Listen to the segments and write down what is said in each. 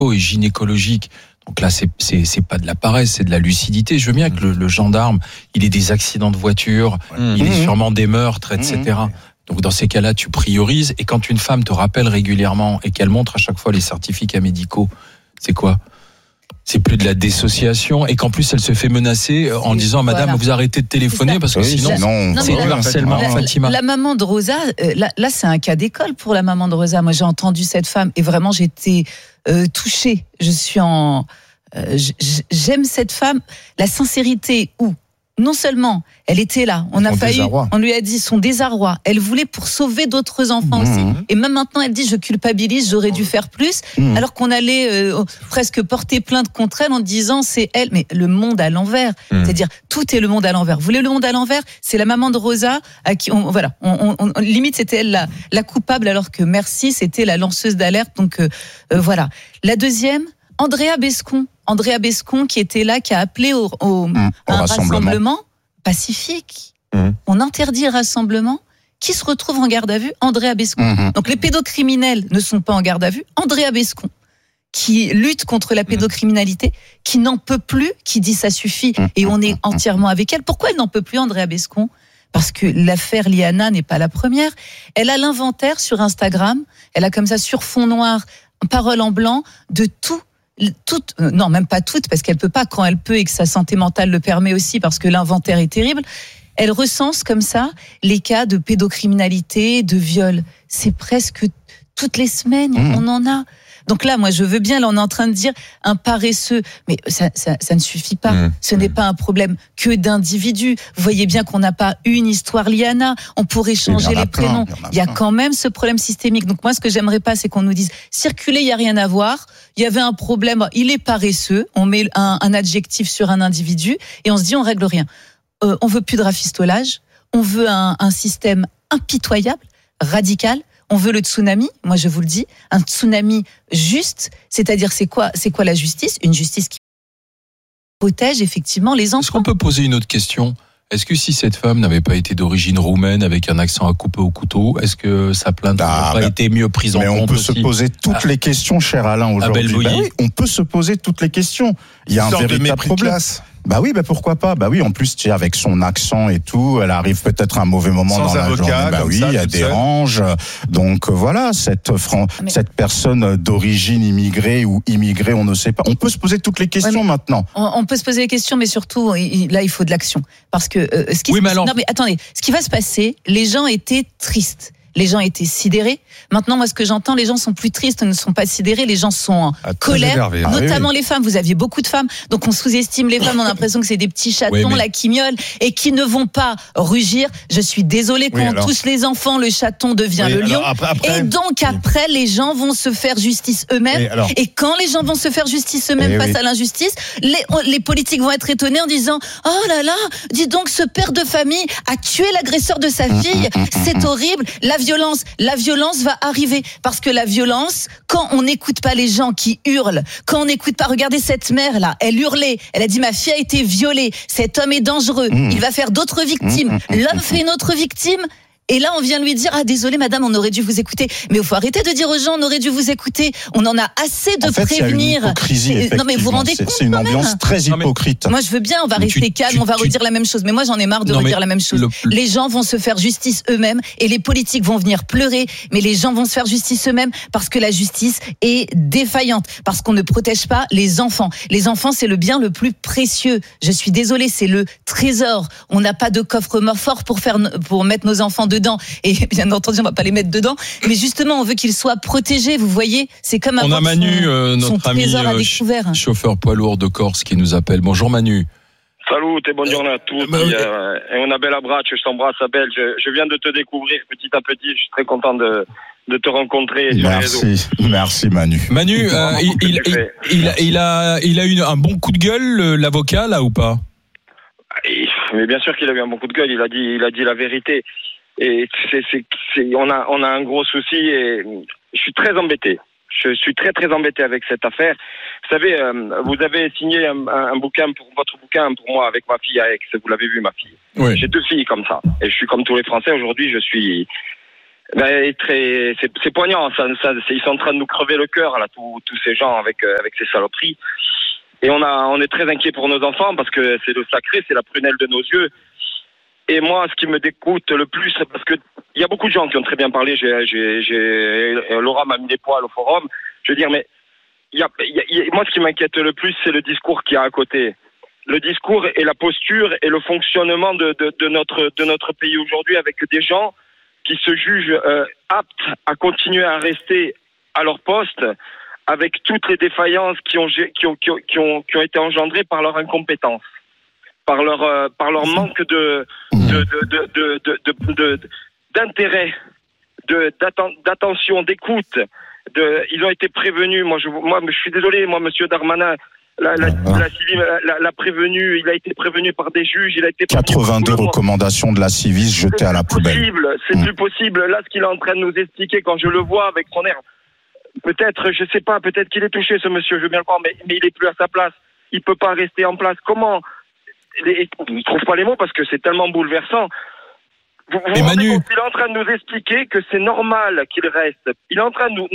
et gynécologiques. Donc là, c'est pas de la paresse, c'est de la lucidité. Je veux bien que le gendarme, il ait des accidents de voiture, il ait sûrement des meurtres, etc. Donc dans ces cas-là, tu priorises. Et quand une femme te rappelle régulièrement et qu'elle montre à chaque fois les certificats médicaux, c'est quoi ? C'est plus de la dissociation et qu'en plus elle se fait menacer en disant Madame, vous arrêtez de téléphoner parce que sinon c'est du harcèlement. Fatima. La maman de Rosa, là c'est un cas d'école pour la maman de Rosa. Moi j'ai entendu cette femme et vraiment j'ai été touchée. J'aime cette femme, la sincérité où non seulement elle était là, on lui a dit son désarroi, elle voulait pour sauver d'autres enfants aussi. Et même maintenant, elle dit je culpabilise, j'aurais dû faire plus, alors qu'on allait presque porter plainte contre elle en disant c'est elle. Mais le monde à l'envers, c'est-à-dire tout est le monde à l'envers. Vous voulez le monde à l'envers ? C'est la maman de Rosa à qui on limite c'était elle la coupable, alors que Merci c'était la lanceuse d'alerte. Donc voilà. La deuxième, Andrea Bescon qui était là, qui a appelé au rassemblement pacifique. On interdit le rassemblement. Qui se retrouve en garde à vue ? Andrea Bescon. Donc les pédocriminels ne sont pas en garde à vue. Andrea Bescon, qui lutte contre la pédocriminalité, qui n'en peut plus, qui dit ça suffit, et on est entièrement avec elle. Pourquoi elle n'en peut plus, Andrea Bescon ? Parce que l'affaire Liana n'est pas la première. Elle a l'inventaire sur Instagram. Elle a comme ça sur fond noir, parole en blanc, de tout. Non, même pas toutes, parce qu'elle peut pas quand elle peut et que sa santé mentale le permet aussi, parce que l'inventaire est terrible. Elle recense comme ça les cas de pédocriminalité, de viol. C'est presque toutes les semaines, on en a. Donc là, moi, je veux bien, là, on est en train de dire un paresseux, mais ça ne suffit pas. Ce n'est pas un problème que d'individus. Vous voyez bien qu'on n'a pas une histoire Liana. On pourrait changer les prénoms. Il y a quand même ce problème systémique. Donc moi, ce que j'aimerais pas, c'est qu'on nous dise circuler, il y a rien à voir. Il y avait un problème, il est paresseux. On met un adjectif sur un individu et on se dit on règle rien. On veut plus de rafistolage. On veut un système impitoyable, radical. On veut le tsunami, moi je vous le dis, un tsunami juste, c'est-à-dire c'est quoi la justice ? Une justice qui protège effectivement les enfants. Est-ce qu'on peut poser une autre question ? Est-ce que si cette femme n'avait pas été d'origine roumaine avec un accent à couper au couteau, est-ce que sa plainte n'aurait pas été mieux prise en compte ? Mais on peut se poser toutes les questions, cher Alain, aujourd'hui. Oui, on peut se poser toutes les questions. Il y a un véritable problème. Bah oui, pourquoi pas ? Bah oui, en plus, tu sais, avec son accent et tout, elle arrive peut-être à un mauvais moment dans la journée. Bah oui, elle dérange. Donc voilà, cette personne d'origine immigrée ou immigrée, on ne sait pas. On peut se poser toutes les questions maintenant. On peut se poser les questions, mais surtout, là, il faut de l'action. Parce que non, mais attendez, ce qui va se passer, les gens étaient tristes. Les gens étaient sidérés. Maintenant, moi, ce que j'entends, les gens sont plus tristes, ne sont pas sidérés. Les gens sont en colère, énervé, notamment les femmes. Vous aviez beaucoup de femmes, donc on sous-estime les femmes. On a l'impression que c'est des petits chatons là qui miaulent et qui ne vont pas rugir. Je suis désolée, quand on touche les enfants, le chaton devient le lion. Et donc après, les gens vont se faire justice eux-mêmes. Et quand les gens vont se faire justice eux-mêmes face à l'injustice, les politiques vont être étonnés en disant « Oh là là, dis donc, ce père de famille a tué l'agresseur de sa fille. C'est horrible. La violence va arriver, parce que la violence, quand on n'écoute pas les gens qui hurlent, quand on n'écoute pas, regardez cette mère là, elle hurlait, elle a dit ma fille a été violée, cet homme est dangereux, il va faire d'autres victimes, l'homme fait une autre victime. Et là, on vient lui dire désolé madame, on aurait dû vous écouter. Mais il faut arrêter de dire aux gens on aurait dû vous écouter. On en a assez de prévenir. Non mais vous vous rendez compte, c'est une ambiance très hypocrite. Moi je veux bien, on va rester calme, on va redire la même chose. Mais moi j'en ai marre de redire la même chose. Les gens vont se faire justice eux-mêmes et les politiques vont venir pleurer. Mais les gens vont se faire justice eux-mêmes parce que la justice est défaillante, parce qu'on ne protège pas les enfants. Les enfants, c'est le bien le plus précieux. Je suis désolée, c'est le trésor. On n'a pas de coffre-fort pour mettre nos enfants dedans. Et bien entendu, on va pas les mettre dedans. Mais justement, on veut qu'ils soient protégés. Vous voyez, c'est comme on a Manu, notre ami chauffeur poids lourd de Corse, qui nous appelle. Bonjour Manu. Salute et bonne journée à tous. Et on a bel abbraccio, je t'embrasse Abel. Je viens de te découvrir petit à petit. Je suis très content de te rencontrer. Merci Manu. Manu, il a eu un bon coup de gueule, l'avocat, là, ou pas ? Mais bien sûr qu'il a eu un bon coup de gueule. Il a dit la vérité. Et on a un gros souci et je suis très embêté. Je suis très très embêté avec cette affaire. Vous savez, vous avez signé un bouquin votre bouquin pour moi avec ma fille Aix. Vous l'avez vu, ma fille. Oui. J'ai 2 filles comme ça. Et je suis comme tous les Français. Aujourd'hui, je suis C'est poignant. Ils sont en train de nous crever le cœur là, tous ces gens avec ces saloperies. Et on est très inquiets pour nos enfants parce que c'est le sacré, c'est la prunelle de nos yeux. Et moi, ce qui me dégoûte le plus, parce que il y a beaucoup de gens qui ont très bien parlé. Laura m'a mis les poils au forum. Je veux dire, mais moi, ce qui m'inquiète le plus, c'est le discours qu'il y a à côté. Le discours et la posture et le fonctionnement de notre pays aujourd'hui avec des gens qui se jugent aptes à continuer à rester à leur poste avec toutes les défaillances qui ont été engendrées par leur incompétence, par leur manque d'intérêt, d'attention, d'écoute. Ils ont été prévenus. Moi, je suis désolé, monsieur Darmanin. La prévenu, il a été prévenu par des juges, il a été 82 recommandations de la Civis jetées à la poubelle. C'est plus possible. Là, ce qu'il est en train de nous expliquer, quand je le vois avec son air, peut-être, je sais pas, peut-être qu'il est touché, ce monsieur, je veux bien le croire, mais il est plus à sa place. Il peut pas rester en place. Comment? Je trouve pas les mots parce que c'est tellement bouleversant. Et Manu, il est en train de nous expliquer que c'est normal qu'il reste. Il est en train de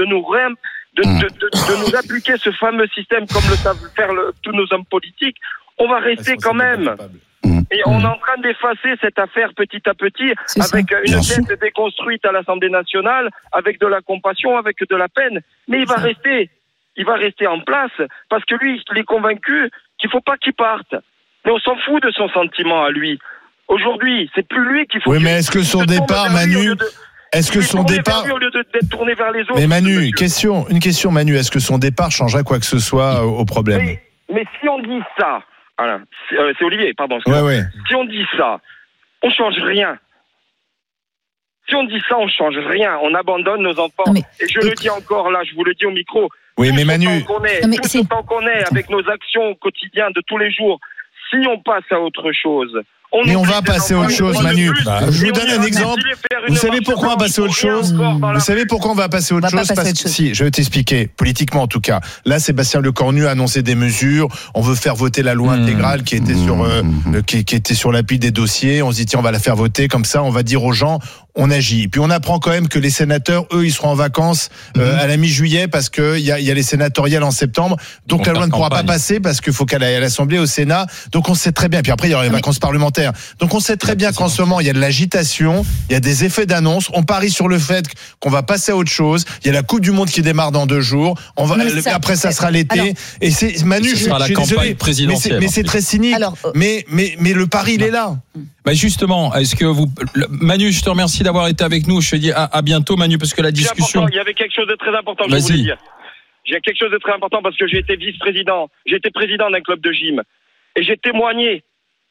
nous appliquer ce fameux système comme le savent faire tous nos hommes politiques. On va rester quand même. Et on est en train d'effacer cette affaire petit à petit avec une tête déconstruite à l'Assemblée nationale, avec de la compassion, avec de la peine. Mais il va rester en place parce que lui, il est convaincu qu'il faut pas qu'il parte. Mais on s'en fout de son sentiment à lui. Aujourd'hui, c'est plus lui qu'il faut. Oui, mais est-ce que son départ, Manu, est-ce que son départ, au lieu d'être tourné vers les autres. Mais Manu, une question, Manu, est-ce que son départ changerait quoi que ce soit au problème? Mais si on dit ça, voilà, c'est Olivier, pardon. Ouais. Si on dit ça, on change rien. Si on dit ça, on change rien. On abandonne nos enfants. Et je le dis encore là, je vous le dis au micro. Oui, mais Manu, tout ce temps qu'on est avec nos actions quotidiennes de tous les jours, si on passe à autre chose. Mais on va passer à autre chose, Manu. Je vous donne un exemple. Vous savez pourquoi on va passer à autre chose? Vous savez pourquoi on va passer à autre chose? Parce que, si, je vais t'expliquer, politiquement en tout cas. Là, Sébastien Lecornu a annoncé des mesures. On veut faire voter la loi intégrale qui était sur l'appui des dossiers. On se dit, tiens, on va la faire voter. Comme ça, on va dire aux gens, on agit. Puis on apprend quand même que les sénateurs, eux, ils seront en vacances à la mi-juillet parce que il y a les sénatoriales en septembre. Donc la loi ne pourra pas passer parce qu'il faut qu'elle aille à l'Assemblée, au Sénat. Donc on sait très bien. Puis après, il y aura les vacances parlementaires. Donc on sait très bien qu'en ce moment, il y a de l'agitation, il y a des effets d'annonce. On parie sur le fait qu'on va passer à autre chose. Il y a la Coupe du Monde qui démarre dans 2 jours. Après, ça sera l'été. Alors, et c'est Manu, je suis désolé, mais c'est très cynique. Alors, mais le pari, il est là. Bah justement, est-ce que Manu, je te remercie d'avoir été avec nous. Je te dis à bientôt, Manu, parce que la discussion. Il y avait quelque chose de très important, je voulais dire. J'ai quelque chose de très important parce que j'ai été vice-président. J'ai été président d'un club de gym. Et j'ai témoigné.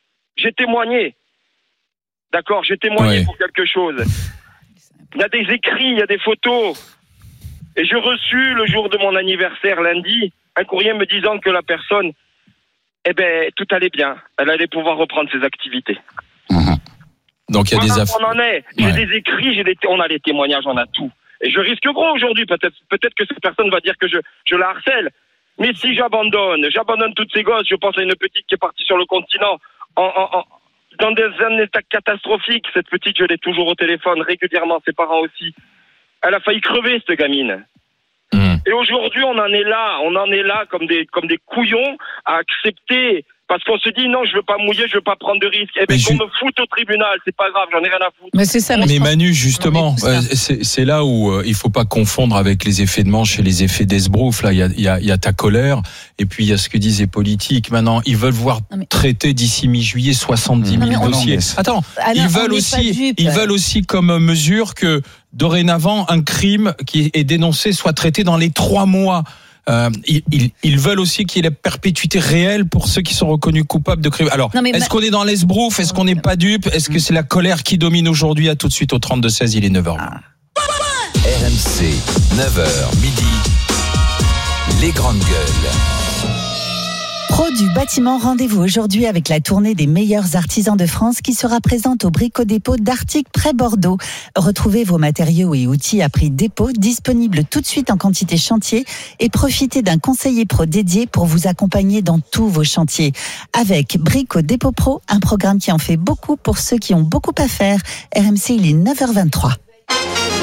D'accord, j'ai témoigné pour quelque chose. Il y a des écrits, il y a des photos. Et j'ai reçu, le jour de mon anniversaire, lundi, un courrier me disant que la personne, tout allait bien. Elle allait pouvoir reprendre ses activités. Donc il y a des affaires. On en est. J'ai des écrits, on a les témoignages, on a tout. Et je risque gros aujourd'hui. Peut-être que cette personne va dire que je la harcèle. Mais si j'abandonne toutes ces gosses, je pense à une petite qui est partie sur le continent, dans un état catastrophique. Cette petite, je l'ai toujours au téléphone régulièrement, ses parents aussi. Elle a failli crever, cette gamine. Et aujourd'hui, on en est là comme des couillons à accepter, parce qu'on se dit non, je veux pas mouiller, je veux pas prendre de risques. Qu'on me foute au tribunal, c'est pas grave, j'en ai rien à foutre. Mais c'est ça. Mais Manu, justement, c'est là où il faut pas confondre avec les effets de manche et les effets d'esbrouf. Là, il y a ta colère, et puis il y a ce que disent les politiques. Maintenant, ils veulent voir traiter d'ici mi-juillet 70 000 dossiers. Attends, ils veulent aussi comme mesure que dorénavant un crime qui est dénoncé soit traité dans les 3 mois. Ils veulent aussi qu'il y ait la perpétuité réelle pour ceux qui sont reconnus coupables de crimes. Alors, est-ce qu'on est dans l'esbrouf? Est-ce qu'on n'est pas dupe? Est-ce que c'est la colère qui domine aujourd'hui? À tout de suite au 32-16, il est 9h. RMC, 9h midi, les grandes gueules. Pro du bâtiment, rendez-vous aujourd'hui avec la tournée des meilleurs artisans de France qui sera présente au Brico-Dépôt d'Artic près Bordeaux. Retrouvez vos matériaux et outils à prix dépôt, disponibles tout de suite en quantité chantier, et profitez d'un conseiller pro dédié pour vous accompagner dans tous vos chantiers. Avec Brico-Dépôt Pro, un programme qui en fait beaucoup pour ceux qui ont beaucoup à faire. RMC, il est 9h23.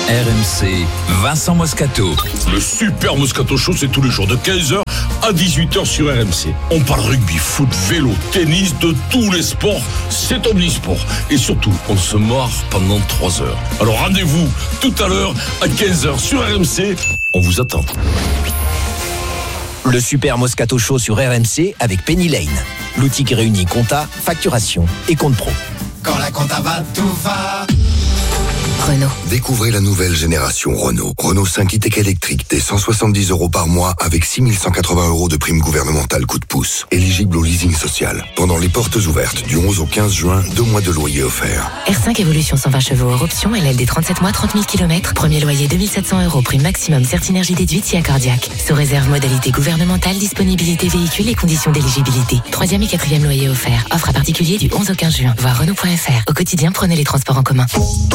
RMC, Vincent Moscato. Le super Moscato Show, c'est tous les jours de 15h à 18h sur RMC. On parle rugby, foot, vélo, tennis, de tous les sports. C'est omnisport. Et surtout, on se marre pendant 3 heures. Alors rendez-vous tout à l'heure à 15h sur RMC. On vous attend. Le super Moscato Show sur RMC avec Penny Lane. L'outil qui réunit compta, facturation et compte pro. Quand la compta va, tout va. Renault. Découvrez la nouvelle génération Renault. Renault 5 e-tech électrique dès 170 € par mois avec 6 180 € de prime gouvernementale coup de pouce. Éligible au leasing social. Pendant les portes ouvertes du 11 au 15 juin, 2 mois de loyer offerts. R5 Evolution 120 chevaux hors option, LLD 37 mois, 30 000 km. Premier loyer 2700 €, prime maximum Certinergie déduite si accordiaque. Sous réserve modalité gouvernementale, disponibilité véhicule et conditions d'éligibilité. 3e et 4e loyer offert. Offre à particulier du 11 au 15 juin. Voir Renault.fr. Au quotidien, prenez les transports en commun.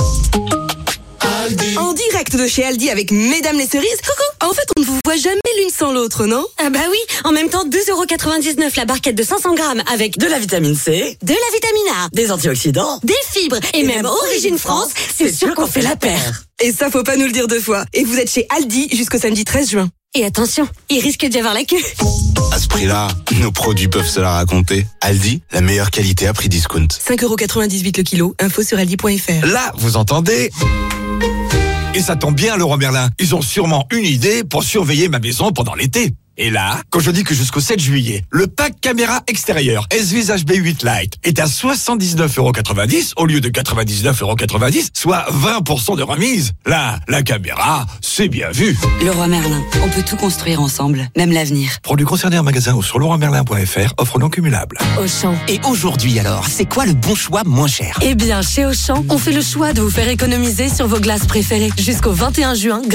En direct de chez Aldi avec Mesdames les cerises. Coucou. En fait, on ne vous voit jamais l'une sans l'autre, non? Ah bah oui. En même temps, 2,99 € la barquette de 500 grammes avec de la vitamine C, de la vitamine A, des antioxydants, des fibres et même Origine France. C'est sûr qu'on fait la paire. Et ça, faut pas nous le dire 2 fois. Et vous êtes chez Aldi jusqu'au samedi 13 juin. Et attention, il risque d'y avoir la queue. À ce prix-là, nos produits peuvent se la raconter. Aldi, la meilleure qualité à prix discount. 5,98 € le kilo. Info sur aldi.fr. Là, vous entendez? Et ça tombe bien, Leroy Merlin. Ils ont sûrement une idée pour surveiller ma maison pendant l'été. Et là, quand je dis que jusqu'au 7 juillet, le pack caméra extérieure SVH B8 Lite est à 79,90 € au lieu de 99,90 €, soit 20% de remise. Là, la caméra, c'est bien vu. Leroy Merlin, on peut tout construire ensemble, même l'avenir. Produits concernés en magasin ou sur leroymerlin.fr, offre non cumulable. Auchan. Et aujourd'hui alors, c'est quoi le bon choix moins cher? Eh bien, chez Auchan, on fait le choix de vous faire économiser sur vos glaces préférées. Jusqu'au 21 juin,